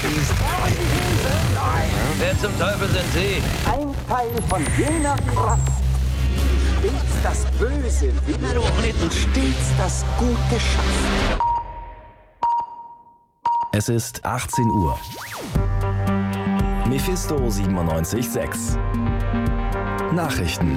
ist Wer zum Teufel sind Sie? Ein Teil von jener Kraft, die stets das Böse will und stets das Gute schafft. Es ist 18 Uhr. Mephisto 97.6. Nachrichten.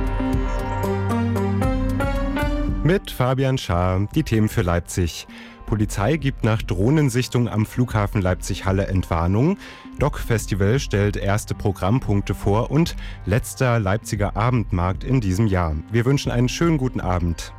Mit Fabian Schaar, die Themen für Leipzig. Polizei gibt nach Drohnensichtung am Flughafen Leipzig-Halle Entwarnung. Doc-Festival stellt erste Programmpunkte vor und letzter Leipziger Abendmarkt in diesem Jahr. Wir wünschen einen schönen guten Abend.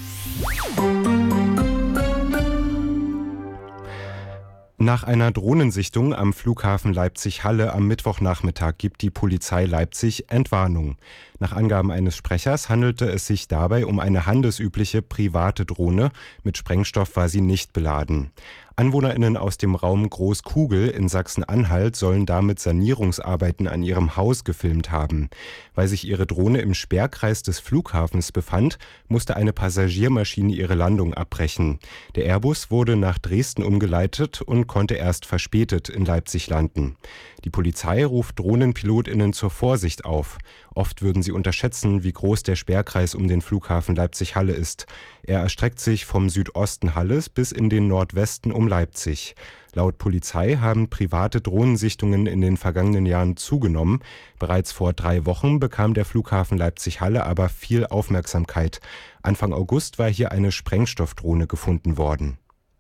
Nach einer Drohnensichtung am Flughafen Leipzig-Halle am Mittwochnachmittag gibt die Polizei Leipzig Entwarnung. Nach Angaben eines Sprechers handelte es sich dabei um eine handelsübliche private Drohne. Mit Sprengstoff war sie nicht beladen. AnwohnerInnen aus dem Raum Großkugel in Sachsen-Anhalt sollen damit Sanierungsarbeiten an ihrem Haus gefilmt haben. Weil sich ihre Drohne im Sperrkreis des Flughafens befand, musste eine Passagiermaschine ihre Landung abbrechen. Der Airbus wurde nach Dresden umgeleitet und konnte erst verspätet in Leipzig landen. Die Polizei ruft DrohnenpilotInnen zur Vorsicht auf. Oft würden sie unterschätzen, wie groß der Sperrkreis um den Flughafen Leipzig-Halle ist. Er erstreckt sich vom Südosten Halles bis in den Nordwesten um Leipzig. Laut Polizei haben private Drohnensichtungen in den vergangenen Jahren zugenommen. Bereits vor 3 Wochen bekam der Flughafen Leipzig-Halle aber viel Aufmerksamkeit. Anfang August war hier eine Sprengstoffdrohne gefunden worden.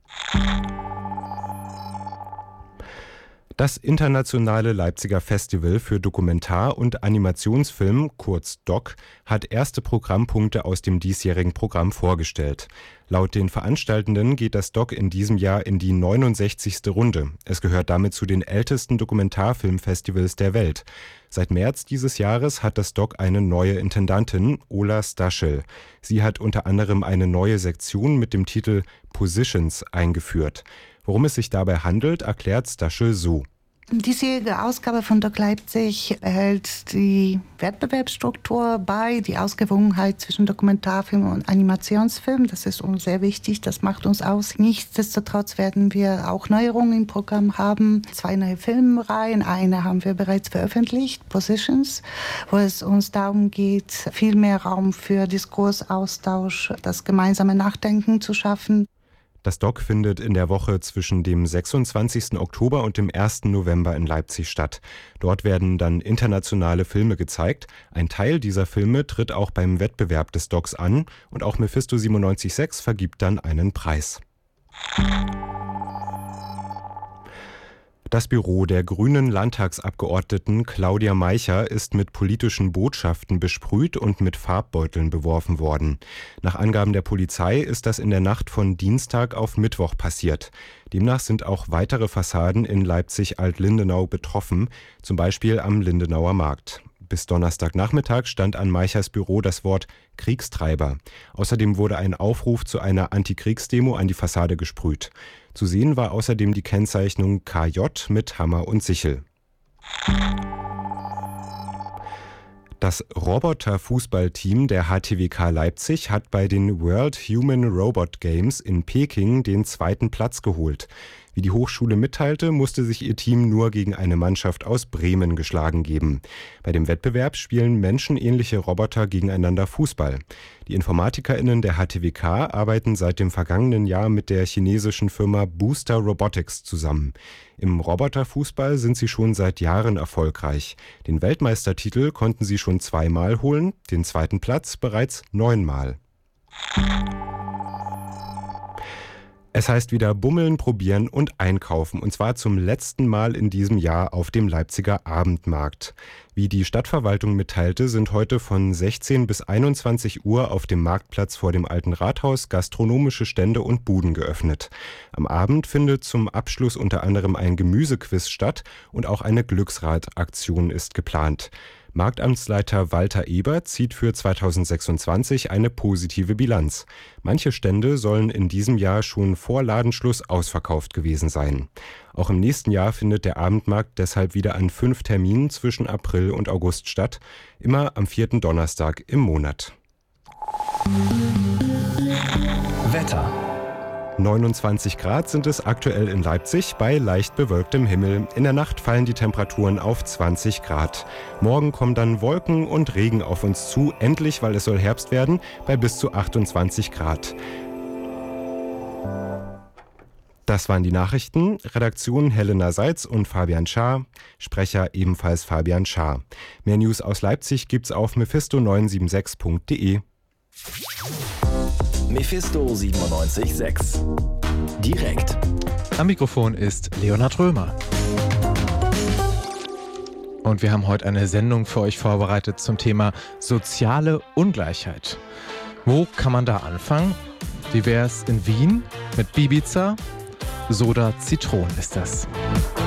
Das internationale Leipziger Festival für Dokumentar- und Animationsfilm, kurz DOC, hat erste Programmpunkte aus dem diesjährigen Programm vorgestellt. Laut den Veranstaltenden geht das DOC in diesem Jahr in die 69. Runde. Es gehört damit zu den ältesten Dokumentarfilmfestivals der Welt. Seit März dieses Jahres hat das DOC eine neue Intendantin, Ola Staschel. Sie hat unter anderem eine neue Sektion mit dem Titel Positions eingeführt. Worum es sich dabei handelt, erklärt Staschel so. Die diesjährige Ausgabe von DOC Leipzig erhält die Wettbewerbsstruktur bei, die Ausgewogenheit zwischen Dokumentarfilm und Animationsfilm. Das ist uns sehr wichtig, das macht uns aus. Nichtsdestotrotz werden wir auch Neuerungen im Programm haben. 2 neue Filmreihen, eine haben wir bereits veröffentlicht, Positions, wo es uns darum geht, viel mehr Raum für Diskursaustausch, das gemeinsame Nachdenken zu schaffen. Das DOC findet in der Woche zwischen dem 26. Oktober und dem 1. November in Leipzig statt. Dort werden dann internationale Filme gezeigt. Ein Teil dieser Filme tritt auch beim Wettbewerb des DOCs an und auch Mephisto 97.6 vergibt dann einen Preis. Das Büro der grünen Landtagsabgeordneten Claudia Meicher ist mit politischen Botschaften besprüht und mit Farbbeuteln beworfen worden. Nach Angaben der Polizei ist das in der Nacht von Dienstag auf Mittwoch passiert. Demnach sind auch weitere Fassaden in Leipzig-Alt-Lindenau betroffen, zum Beispiel am Lindenauer Markt. Bis Donnerstagnachmittag stand an Meichers Büro das Wort Kriegstreiber. Außerdem wurde ein Aufruf zu einer Antikriegsdemo an die Fassade gesprüht. Zu sehen war außerdem die Kennzeichnung KJ mit Hammer und Sichel. Das Roboter-Fußballteam der HTWK Leipzig hat bei den World Human Robot Games in Peking den 2. Platz geholt. Wie die Hochschule mitteilte, musste sich ihr Team nur gegen eine Mannschaft aus Bremen geschlagen geben. Bei dem Wettbewerb spielen menschenähnliche Roboter gegeneinander Fußball. Die InformatikerInnen der HTWK arbeiten seit dem vergangenen Jahr mit der chinesischen Firma Booster Robotics zusammen. Im Roboterfußball sind sie schon seit Jahren erfolgreich. Den Weltmeistertitel konnten sie schon 2-mal holen, den 2. Platz bereits 9-mal. Es heißt wieder bummeln, probieren und einkaufen, und zwar zum letzten Mal in diesem Jahr auf dem Leipziger Abendmarkt. Wie die Stadtverwaltung mitteilte, sind heute von 16 bis 21 Uhr auf dem Marktplatz vor dem Alten Rathaus gastronomische Stände und Buden geöffnet. Am Abend findet zum Abschluss unter anderem ein Gemüsequiz statt und auch eine Glücksradaktion ist geplant. Marktamtsleiter Walter Ebert zieht für 2026 eine positive Bilanz. Manche Stände sollen in diesem Jahr schon vor Ladenschluss ausverkauft gewesen sein. Auch im nächsten Jahr findet der Abendmarkt deshalb wieder an 5 Terminen zwischen April und August statt, immer am 4. Donnerstag im Monat. Wetter. 29 Grad sind es aktuell in Leipzig bei leicht bewölktem Himmel. In der Nacht fallen die Temperaturen auf 20 Grad. Morgen kommen dann Wolken und Regen auf uns zu, endlich, weil es soll Herbst werden, bei bis zu 28 Grad. Das waren die Nachrichten. Redaktion Helena Seitz und Fabian Schaar. Sprecher ebenfalls Fabian Schaar. Mehr News aus Leipzig gibt's auf mephisto976.de. Mephisto 97.6. Direkt. Am Mikrofon ist Leonhard Römer. Und wir haben heute eine Sendung für euch vorbereitet zum Thema soziale Ungleichheit. Wo kann man da anfangen? Wie wäre es in Wien mit Bibiza? Soda Zitron ist das.